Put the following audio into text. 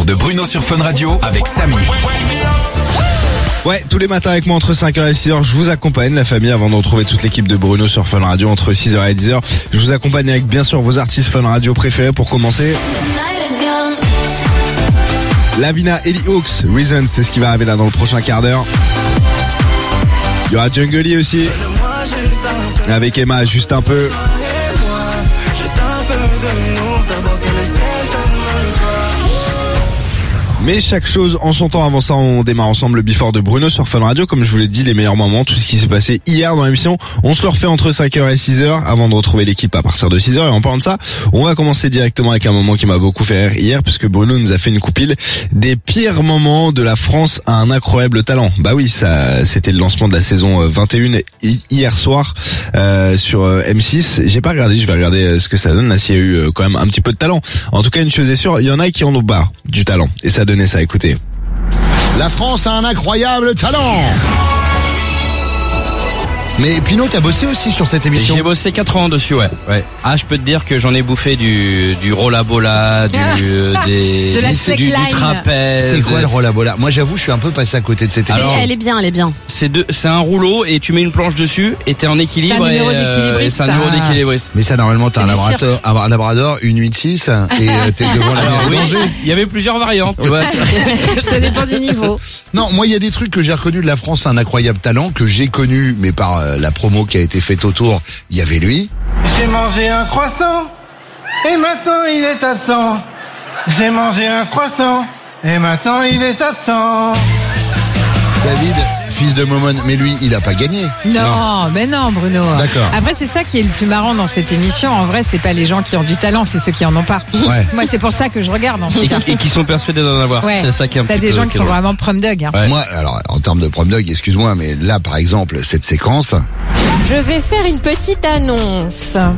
de Bruno sur Fun Radio avec Samy. Ouais, tous les matins avec moi entre 5h et 6h, je vous accompagne la famille avant de retrouver toute l'équipe de Bruno sur Fun Radio entre 6h et 10h. Je vous accompagne avec bien sûr vos artistes Fun Radio préférés pour commencer. Lavina, Ellie Hawks, Reason, c'est ce qui va arriver là dans le prochain quart d'heure. Il y aura Jungle Lee aussi. Avec Emma, juste un peu. Mais chaque chose en son temps. Avant ça, on démarre ensemble le Before de Bruno sur Fun Radio. Comme je vous l'ai dit, les meilleurs moments, tout ce qui s'est passé hier dans l'émission. On se le refait entre 5h et 6h avant de retrouver l'équipe à partir de 6h. Et en parlant de ça, on va commencer directement avec un moment qui m'a beaucoup fait rire hier, puisque Bruno nous a fait une compile des pires moments de la France à un incroyable talent. Bah oui, ça, c'était le lancement de la saison 21 hier soir sur M6. J'ai pas regardé, je vais regarder ce que ça donne là, s'il y a eu quand même un petit peu de talent. En tout cas, une chose est sûre, il y en a qui en ont bas du talent. Et ça donnait ça, écoutez. La France a un incroyable talent. Mais Pinot, t'as bossé aussi sur cette émission? J'ai bossé 4 ans dessus, ouais. Ah, je peux te dire que j'en ai bouffé du rollabola, du trapèze. C'est quoi le rollabola? Moi, j'avoue, je suis un peu passé à côté de cette émission. Elle est bien. C'est un rouleau et tu mets une planche dessus et t'es en équilibre. C'est un numéro d'équilibriste. C'est un numéro d'équilibriste. Mais ça, normalement, t'as un labrador, une 8-6 et t'es devant la danger. Il y avait plusieurs variantes. Ça dépend du niveau. Non, moi, il y a des trucs que j'ai reconnus de la France, un incroyable talent que j'ai connu, mais par la promo qui a été faite autour, il y avait lui. J'ai mangé un croissant et maintenant il est absent. J'ai mangé un croissant et maintenant il est absent. David, fils de Momon, mais lui, il a pas gagné. Non, mais non, Bruno. D'accord. Après, c'est ça qui est le plus marrant dans cette émission. En vrai, c'est pas les gens qui ont du talent, c'est ceux qui en ont pas. Ouais. Moi, c'est pour ça que je regarde, en fait. Et qui sont persuadés d'en avoir. Ouais. C'est ça qui est un T'as petit des peu gens qui sont vraiment prom dog. Hein. Ouais. Moi, alors, en termes de prom dog, excuse-moi, mais là, par exemple, cette séquence. Je vais faire une petite annonce.